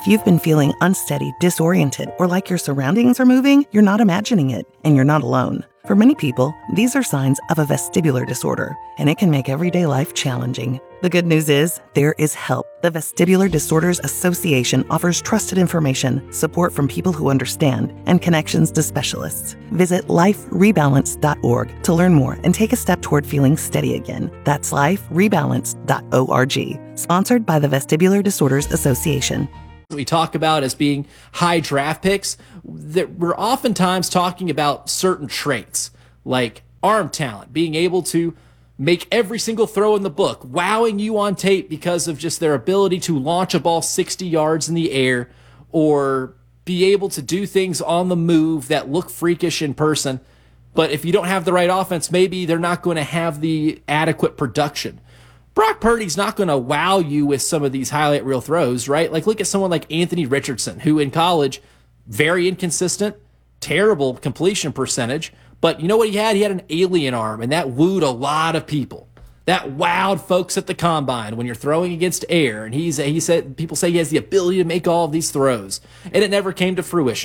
If you've been feeling unsteady, disoriented, or like your surroundings are moving, you're not imagining it, and you're not alone. For many people, these are signs of a vestibular disorder, and it can make everyday life challenging. The good news is, there is help. The Vestibular Disorders Association offers trusted information, support from people who understand, and connections to specialists. Visit liferebalance.org to learn more and take a step toward feeling steady again. That's liferebalance.org. Sponsored by the Vestibular Disorders Association. We talk about as being high draft picks, that we're oftentimes talking about certain traits like arm talent, being able to make every single throw in the book, wowing you on tape because of just their ability to launch a ball 60 yards in the air, or be able to do things on the move that look freakish in person. But if you don't have the right offense, maybe they're not going to have the adequate production. Brock Purdy's not going to wow you with some of these highlight reel throws, right? Like, look at someone like Anthony Richardson, who in college, very inconsistent, terrible completion percentage. But you know what he had? He had an alien arm, and that wooed a lot of people. That wowed folks at the combine when you're throwing against air. And he said people say he has the ability to make all of these throws, and it never came to fruition.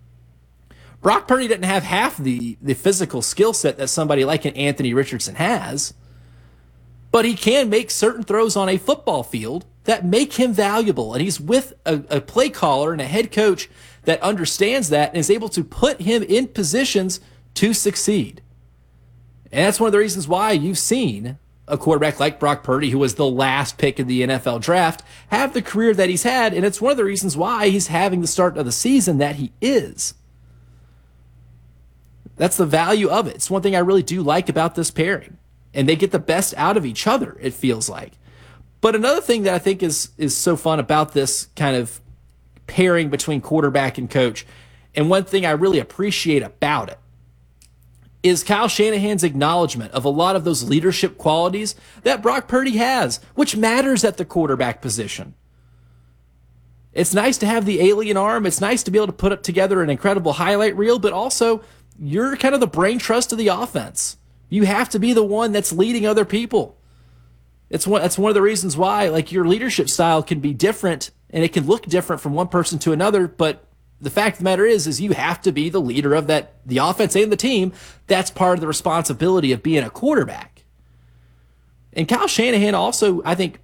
Brock Purdy didn't have half the physical skill set that somebody like an Anthony Richardson has. But he can make certain throws on a football field that make him valuable. And he's with a play caller and a head coach that understands that and is able to put him in positions to succeed. And that's one of the reasons why you've seen a quarterback like Brock Purdy, who was the last pick in the NFL draft, have the career that he's had. And it's one of the reasons why he's having the start of the season that he is. That's the value of it. It's one thing I really do like about this pairing. And they get the best out of each other, it feels like. But another thing that I think is so fun about this kind of pairing between quarterback and coach, and one thing I really appreciate about it, is Kyle Shanahan's acknowledgement of a lot of those leadership qualities that Brock Purdy has, which matters at the quarterback position. It's nice to have the alien arm. It's nice to be able to put together an incredible highlight reel, but also you're kind of the brain trust of the offense. You have to be the one that's leading other people. That's one of the reasons why, like, your leadership style can be different and it can look different from one person to another. But the fact of the matter is you have to be the leader of the offense and the team. That's part of the responsibility of being a quarterback. And Kyle Shanahan also, I think,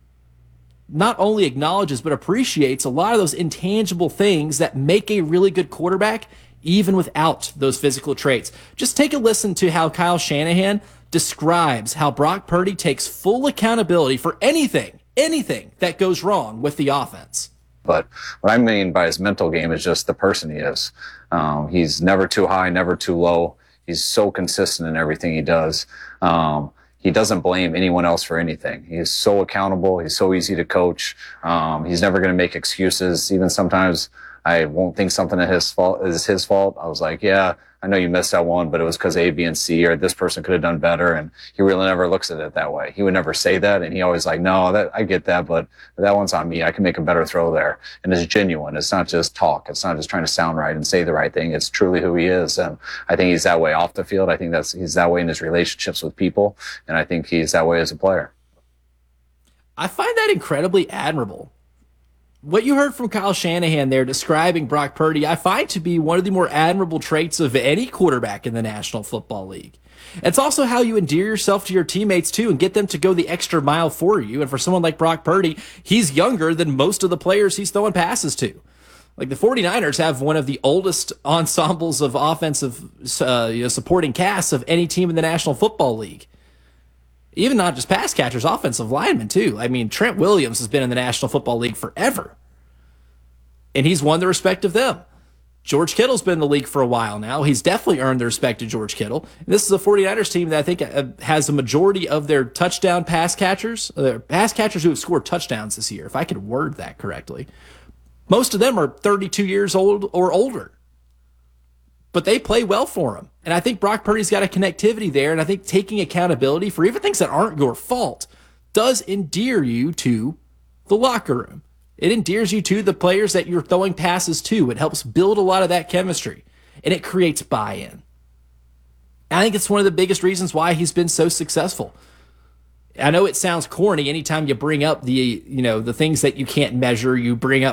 not only acknowledges but appreciates a lot of those intangible things that make a really good quarterback, even without those physical traits. Just take a listen to how Kyle Shanahan describes how Brock Purdy takes full accountability for anything that goes wrong with the offense. But what I mean by his mental game is just the person he is. He's never too high, never too low. He's so consistent in everything he does. He doesn't blame anyone else for anything. He is so accountable. He's so easy to coach. He's never going to make excuses. Even sometimes I won't think something is his fault. I was like, yeah, I know you missed that one, but it was because A, B, and C, or this person could have done better. And he really never looks at it that way. He would never say that. And he always like, no, I get that, but that one's on me. I can make a better throw there. And it's genuine. It's not just talk. It's not just trying to sound right and say the right thing. It's truly who he is. And I think he's that way off the field. I think he's that way in his relationships with people. And I think he's that way as a player. I find that incredibly admirable. What you heard from Kyle Shanahan there describing Brock Purdy, I find to be one of the more admirable traits of any quarterback in the National Football League. It's also how you endear yourself to your teammates, too, and get them to go the extra mile for you. And for someone like Brock Purdy, he's younger than most of the players he's throwing passes to. Like, the 49ers have one of the oldest ensembles of offensive supporting casts of any team in the National Football League. Even not just pass catchers, offensive linemen, too. I mean, Trent Williams has been in the National Football League forever. And he's won the respect of them. George Kittle's been in the league for a while now. He's definitely earned the respect of George Kittle. And this is a 49ers team that I think has a majority of their touchdown pass catchers who have scored touchdowns this year, if I could word that correctly. Most of them are 32 years old or older. But they play well for him. And I think Brock Purdy's got a connectivity there, and I think taking accountability for even things that aren't your fault does endear you to the locker room. It endears you to the players that you're throwing passes to. It helps build a lot of that chemistry, and it creates buy-in. I think it's one of the biggest reasons why he's been so successful. I know it sounds corny anytime you bring up the things that you can't measure. You bring up